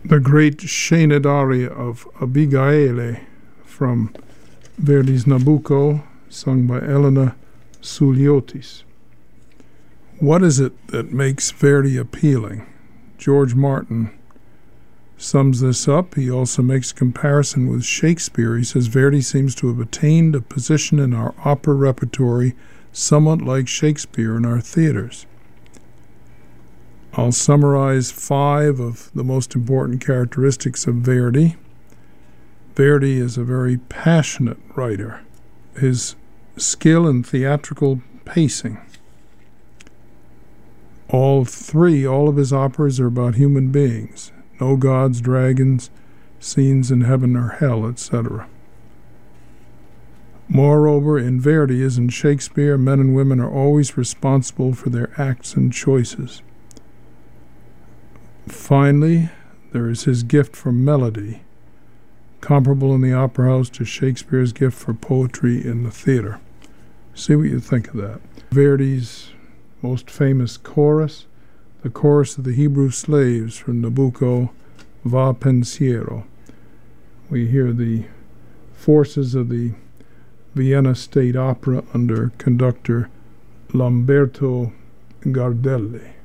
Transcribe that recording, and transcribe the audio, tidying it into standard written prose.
the great Sceneggiatura of Abigail from Verdi's Nabucco, sung by Elena Suliotis. What is it that makes Verdi appealing? George Martin sums this up. He also makes a comparison with Shakespeare. He says Verdi seems to have attained a position in our opera repertory somewhat like Shakespeare in our theaters. I'll summarize 5 of the most important characteristics of Verdi. Verdi is a very passionate writer. His skill in theatrical pacing. All of his operas are about human beings. No gods, dragons, scenes in heaven or hell, etc. Moreover, in Verdi, as in Shakespeare, men and women are always responsible for their acts and choices. Finally, there is his gift for melody, comparable in the opera house to Shakespeare's gift for poetry in the theater. See what you think of that. Verdi's most famous chorus, the chorus of the Hebrew slaves from Nabucco, Va Pensiero. We hear the forces of the Vienna State Opera under conductor Lamberto Gardelli.